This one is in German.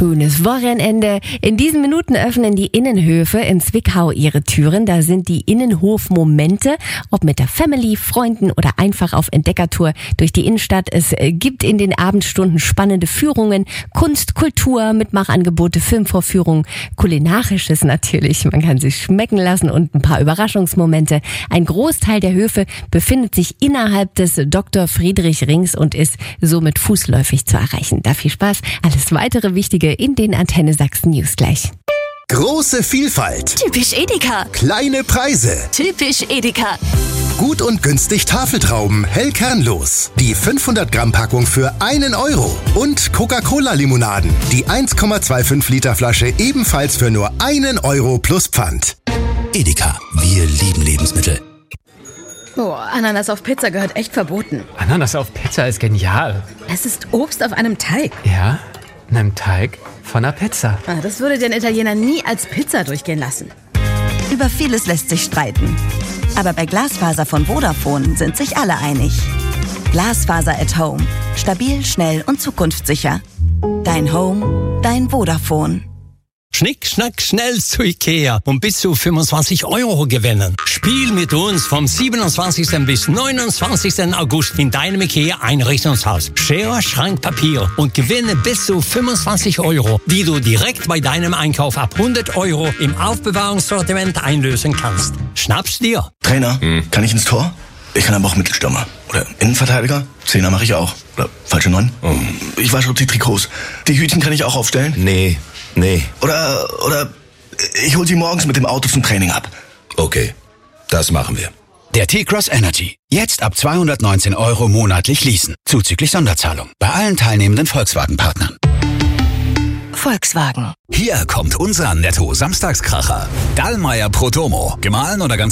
schönes Wochenende. In diesen Minuten öffnen die Innenhöfe in Zwickau ihre Türen. Da sind die Innenhofmomente, ob mit der Family, Freunden oder einfach auf Entdeckertour durch die Innenstadt. Es gibt in den Abendstunden spannende Führungen, Kunst, Kultur, Mitmachangebote, Filmvorführungen, Kulinarisches natürlich. Man kann sich schmecken lassen und ein paar Überraschungsmomente. Ein Großteil der Höfe befindet sich innerhalb des Dr. Friedrich Rings und ist somit fußläufig zu erreichen. Da viel Spaß. Alles weitere Wichtige in den Antenne Sachsen News gleich. Große Vielfalt. Typisch Edeka. Kleine Preise. Typisch Edeka. Gut und günstig Tafeltrauben, hell kernlos. Die 500 Gramm Packung für 1 Euro. Und Coca-Cola-Limonaden. Die 1,25 Liter Flasche ebenfalls für nur 1 Euro plus Pfand. Edeka, wir lieben Lebensmittel. Oh, Ananas auf Pizza gehört echt verboten. Ananas auf Pizza ist genial. Es ist Obst auf einem Teig. Ja, einem Teig von einer Pizza. Das würde den Italiener nie als Pizza durchgehen lassen. Über vieles lässt sich streiten. Aber bei Glasfaser von Vodafone sind sich alle einig. Glasfaser at Home. Stabil, schnell und zukunftssicher. Dein Home, dein Vodafone. Schnick, schnack, schnell zu Ikea und bis zu 25 Euro gewinnen. Spiel mit uns vom 27. bis 29. August in deinem Ikea-Einrichtungshaus. Schere, Schrank, Papier und gewinne bis zu 25 Euro, die du direkt bei deinem Einkauf ab 100 Euro im Aufbewahrungssortiment einlösen kannst. Schnapp's dir. Trainer, kann ich ins Tor? Ich kann aber auch Mittelstürmer. Oder Innenverteidiger? Zehner mache ich auch. Oder falsche 9? Ich wasche auch die Trikots. Die Hütchen kann ich auch aufstellen? Nee. Oder ich hol sie morgens mit dem Auto zum Training ab. Okay, das machen wir. Der T-Cross Energy. Jetzt ab 219 Euro monatlich leasen. Zuzüglich Sonderzahlung. Bei allen teilnehmenden Volkswagen-Partnern. Volkswagen. Hier kommt unser Netto-Samstagskracher. Dallmayr Prodomo. Gemahlen oder ganz